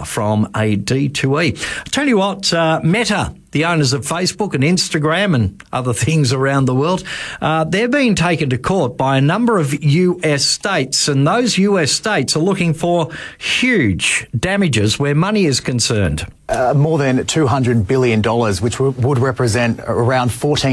from a D2E. I tell you what, Meta, the owners of Facebook and Instagram and other things around the world, they're being taken to court by a number of US states, and those US states are looking for huge damages where money is concerned. More than $200 billion, which would represent around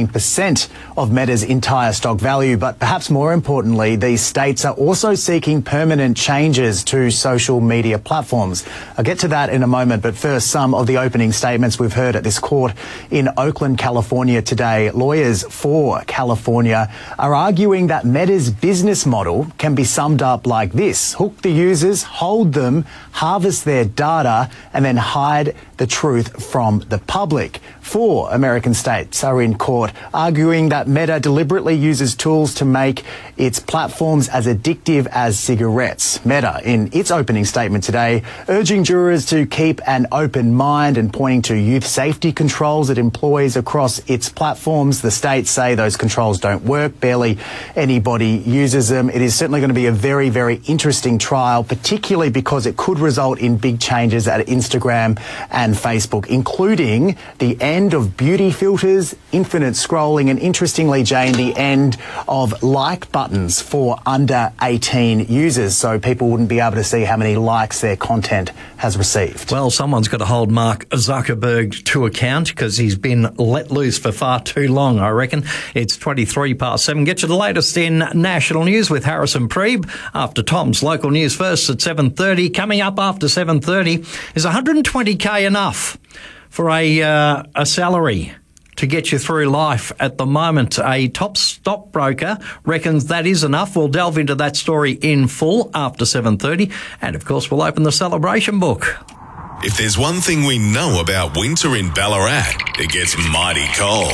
14% of Meta's entire stock value. But perhaps more importantly, these states are also seeking permanent changes to social media platforms. I'll get to that in a moment, but first, some of the opening statements we've heard at this court in Oakland, California today. Lawyers for California are arguing that Meta's business model can be summed up like this: hook the users, hold them, harvest their data, and then hide the truth from the public. 4 American states are in court arguing that Meta deliberately uses tools to make its platforms as addictive as cigarettes. Meta, in its opening statement today, urging jurors to keep an open mind and pointing to youth safety controls it employs across its platforms. The states say those controls don't work. Barely anybody uses them. It is certainly going to be a very, very interesting trial, particularly because it could result in big changes at Instagram and Facebook, including the end of beauty filters, infinite scrolling, and interestingly, Jane, the end of like buttons for under 18 users, so people wouldn't be able to see how many likes their content has received. Well, someone's got to hold Mark Zuckerberg to account because he's been let loose for far too long, I reckon. It's 23 past 7. Get you the latest in national news with Harrison Preeb after Tom's local news first at 7:30. Coming up after 7:30 is 120k enough for a salary to get you through life at the moment. A top stockbroker reckons that is enough. We'll delve into that story in full after 7:30. And, of course, we'll open the celebration book. If there's one thing we know about winter in Ballarat, it gets mighty cold.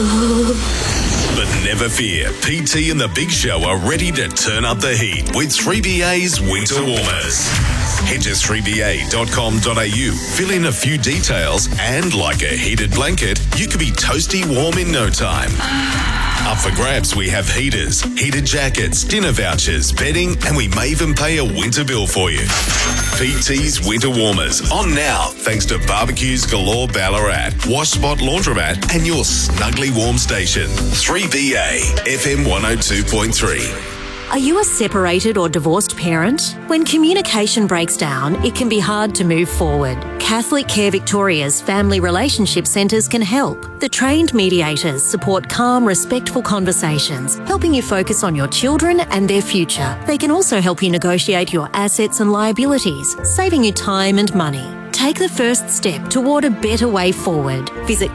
But never fear, PT and the Big Show are ready to turn up the heat with 3BA's Winter Warmers. Head to 3ba.com.au, fill in a few details, and like a heated blanket, you could be toasty warm in no time. Up for grabs, we have heaters, heated jackets, dinner vouchers, bedding, and we may even pay a winter bill for you. PT's Winter Warmers, on now, thanks to Barbecues Galore Ballarat, Wash Spot Laundromat, and your snugly warm station. 3BA, FM 102.3. Are you a separated or divorced parent? When communication breaks down, it can be hard to move forward. Catholic Care Victoria's Family Relationship Centres can help. The trained mediators support calm, respectful conversations, helping you focus on your children and their future. They can also help you negotiate your assets and liabilities, saving you time and money. Take the first step toward a better way forward. Visit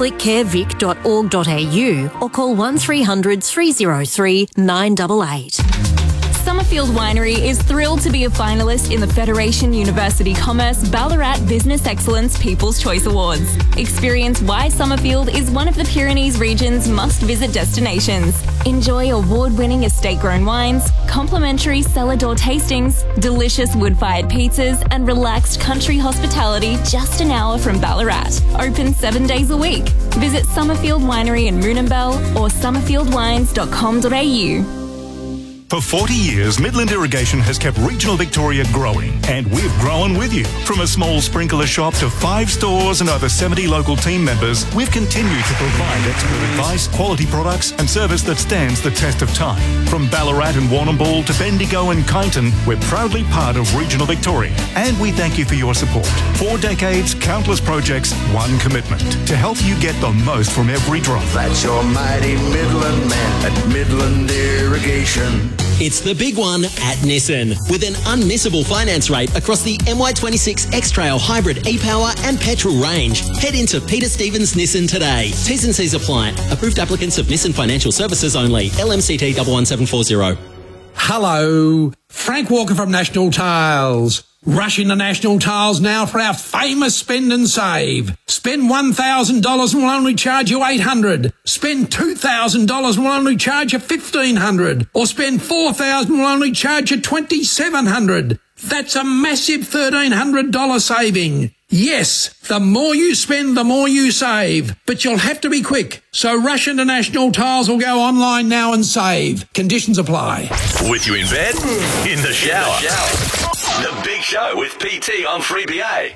catholiccarevic.org.au or call 1300 303 988. Summerfield Winery is thrilled to be a finalist in the Federation University Commerce Ballarat Business Excellence People's Choice Awards. Experience why Summerfield is one of the Pyrenees region's must-visit destinations. Enjoy award-winning estate-grown wines, complimentary cellar door tastings, delicious wood-fired pizzas, and relaxed country hospitality just an hour from Ballarat. Open 7 days a week. Visit Summerfield Winery in Moonambell or summerfieldwines.com.au. For 40 years, Midland Irrigation has kept regional Victoria growing, and we've grown with you. From a small sprinkler shop to 5 stores and over 70 local team members, we've continued to provide expert advice, quality products, and service that stands the test of time. From Ballarat and Warrnambool to Bendigo and Kyneton, we're proudly part of regional Victoria, and we thank you for your support. 4 decades, countless projects, one commitment: to help you get the most from every drop. That's your mighty Midland man at Midland Irrigation. It's the big one at Nissan, with an unmissable finance rate across the MY26 X-Trail Hybrid e-Power and petrol range. Head into Peter Stevens Nissan today. T's and C's apply. Approved applicants of Nissan Financial Services only. LMCT 11740. Hello, Frank Walker from National Tiles. Rush into National Tiles now for our famous spend and save. Spend $1,000 and we'll only charge you $800. Spend $2,000 and we'll only charge you $1,500. Or spend $4,000 and we'll only charge you $2,700. That's a massive $1,300 saving. Yes, the more you spend, the more you save. But you'll have to be quick. So rush into National Tiles or go online now and save. Conditions apply. With you in bed, in the shower. The Big Show with PT on 3BA.